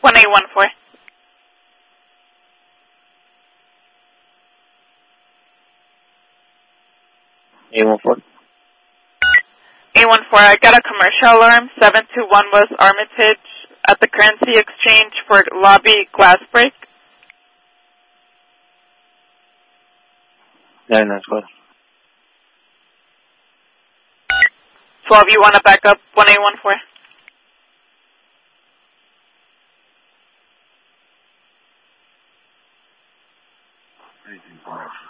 1814. 814. 814, I got a commercial alarm, 721 West Armitage at the Currency Exchange for lobby glass break. 912. 12, you want to back up 1814? 1814.